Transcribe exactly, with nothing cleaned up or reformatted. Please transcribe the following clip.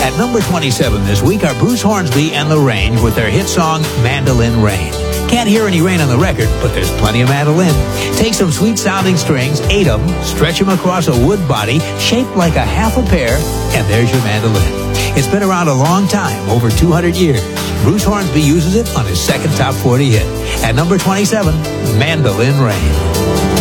At number twenty-seven this week are Bruce Hornsby and The Range with their hit song, Mandolin Rain. Can't hear any rain on the record, but there's plenty of mandolin. Take some sweet-sounding strings, eight of them, stretch them across a wood body shaped like a half a pear, and there's your mandolin. It's been around a long time, over two hundred years. Bruce Hornsby uses it on his second top forty hit. At number twenty-seven, Mandolin Rain.